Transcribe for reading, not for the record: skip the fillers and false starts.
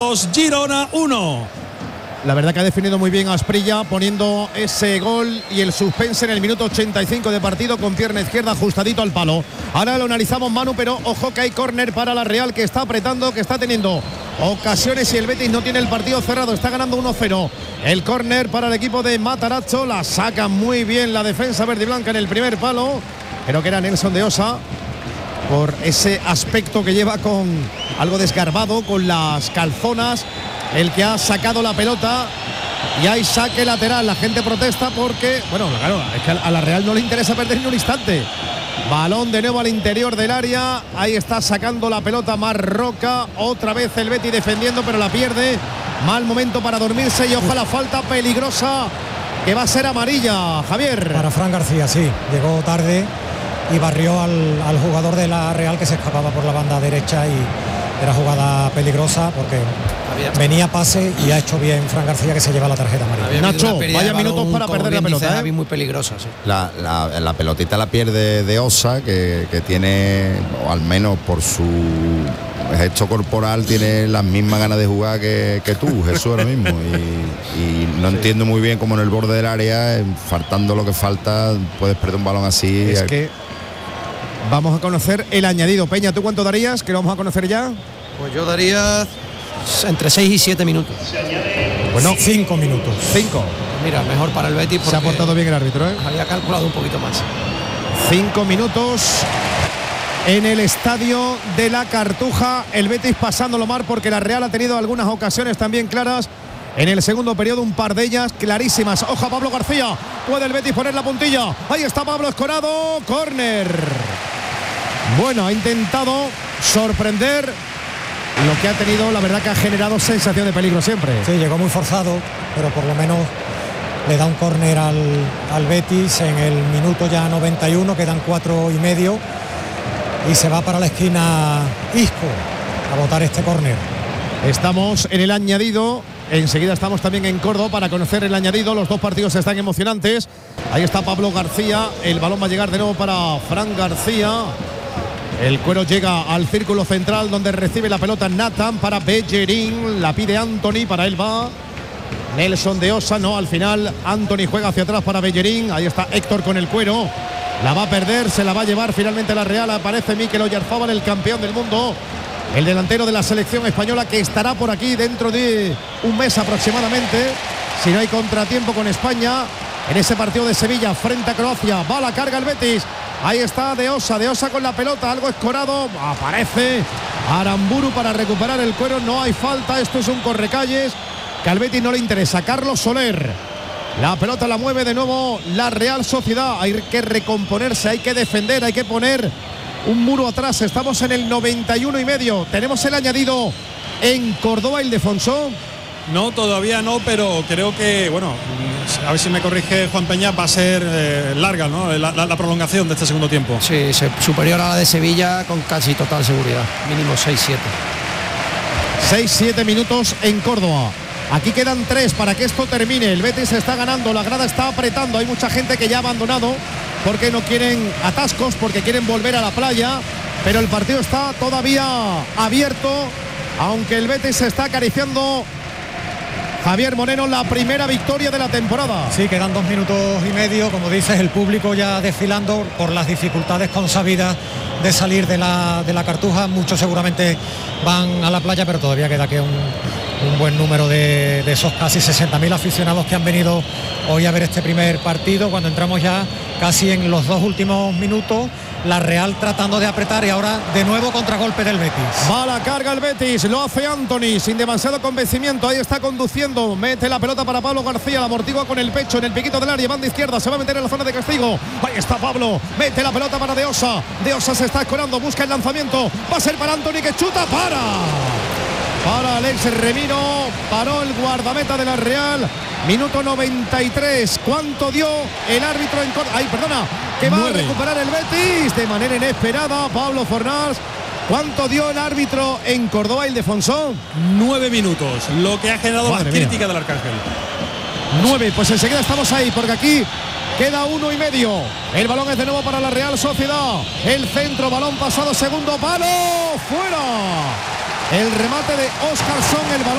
2, Girona 1. La verdad que ha definido muy bien Asprilla, poniendo ese gol y el suspense en el minuto 85 de partido con pierna izquierda ajustadito al palo. Ahora lo analizamos, Manu, pero ojo que hay córner para la Real, que está apretando, que está teniendo ocasiones y el Betis no tiene el partido cerrado, está ganando 1-0. El córner para el equipo de Matarazzo, la saca muy bien la defensa verde y blanca en el primer palo. Creo que era Nelson de Osa, por ese aspecto que lleva con algo desgarbado, con las calzonas, el que ha sacado la pelota. Y hay saque lateral, la gente protesta porque, bueno, claro, es que a la Real no le interesa perder ni un instante. Balón de nuevo al interior del área, ahí está sacando la pelota Marroca, otra vez el Betis defendiendo pero la pierde. Mal momento para dormirse y ojalá falta peligrosa que va a ser amarilla, Javier. Para Fran García, sí, llegó tarde y barrió al jugador de la Real que se escapaba por la banda derecha y era jugada peligrosa porque venía pase y ha hecho bien Fran García, que se lleva la tarjeta amarilla. Nacho, vaya minutos para perder la pelota, muy peligrosa, sí. La pelotita la pierde de Osa, que tiene, o al menos por su gesto corporal, tiene las mismas ganas de jugar que tú, Jesús, ahora mismo. Y no entiendo muy bien cómo en el borde del área, faltando lo que falta, puedes perder un balón así. Es que vamos a conocer el añadido. Peña, ¿tú cuánto darías? Que lo vamos a conocer ya. Pues yo daría entre 6 y 7 minutos. Bueno, 5 minutos. 5. Mira, mejor para el Betis. Se ha portado bien el árbitro, ¿eh? Había calculado un poquito más. 5 minutos en el estadio de la Cartuja. El Betis pasándolo mal porque la Real ha tenido algunas ocasiones también claras. En el segundo periodo, un par de ellas clarísimas. Ojo a Pablo García. Puede el Betis poner la puntilla. Ahí está Pablo Escorado. Córner. Bueno, ha intentado sorprender. Lo que ha tenido, la verdad que ha generado sensación de peligro siempre. Sí, llegó muy forzado, pero por lo menos le da un córner al Betis en el minuto ya 91, quedan 4 y medio. Y se va para la esquina Isco a botar este córner. Estamos en el añadido. Enseguida estamos también en Córdoba para conocer el añadido. Los dos partidos están emocionantes. Ahí está Pablo García. El balón va a llegar de nuevo para Fran García. El cuero llega al círculo central donde recibe la pelota Nathan para Bellerín. La pide Anthony, para él va Nelson de Osa. No, al final Anthony juega hacia atrás para Bellerín. Ahí está Héctor con el cuero. La va a perder, se la va a llevar finalmente la Real. Aparece Mikel Oyarzabal, el campeón del mundo. El delantero de la selección española, que estará por aquí dentro de un mes aproximadamente, si no hay contratiempo con España, en ese partido de Sevilla frente a Croacia. Va a la carga el Betis. Ahí está de Osa con la pelota, algo escorado. Aparece Aramburu para recuperar el cuero. No hay falta, esto es un correcalles que al Betis no le interesa. Carlos Soler. La pelota la mueve de nuevo la Real Sociedad. Hay que recomponerse, hay que defender, hay que poner un muro atrás. Estamos en el 91 y medio. Tenemos el añadido en Córdoba, Ildefonso. No, todavía no, pero creo que, bueno, a ver si me corrige Juan Peña, va a ser larga, ¿no? La prolongación de este segundo tiempo. Sí, superior a la de Sevilla con casi total seguridad. Mínimo 6-7. 6-7 minutos en Córdoba. Aquí quedan 3 para que esto termine. El Betis está ganando, la grada está apretando. Hay mucha gente que ya ha abandonado porque no quieren atascos, porque quieren volver a la playa. Pero el partido está todavía abierto, aunque el Betis se está acariciando, Javier Moreno, la primera victoria de la temporada. Sí, quedan 2 minutos y medio, como dices, el público ya desfilando por las dificultades consabidas de salir de la Cartuja. Muchos seguramente van a la playa, pero todavía queda que un buen número de esos casi 60.000 aficionados que han venido hoy a ver este primer partido. Cuando entramos ya casi en los 2 últimos minutos, la Real tratando de apretar y ahora de nuevo contragolpe del Betis. Va a la carga el Betis, lo hace Anthony sin demasiado convencimiento. Ahí está conduciendo, mete la pelota para Pablo García, la amortigua con el pecho en el piquito del área, banda izquierda, se va a meter en la zona de castigo. Ahí está Pablo, mete la pelota para De Osa se está escorando, busca el lanzamiento, va a ser para Anthony, que chuta, para Alex Remiro, paró el guardameta de la Real. Minuto 93. ¿Cuánto dio el árbitro en Córdoba? Que va 9. A recuperar el Betis de manera inesperada. Pablo Fornals. ¿Cuánto dio el árbitro en Córdoba, Ildefonso? 9 minutos, lo que ha generado la crítica del Arcángel. 9, pues enseguida estamos ahí, porque aquí queda 1 y medio. El balón es de nuevo para la Real Sociedad. El centro, balón pasado, segundo palo, fuera. El remate de Óscarson, el balón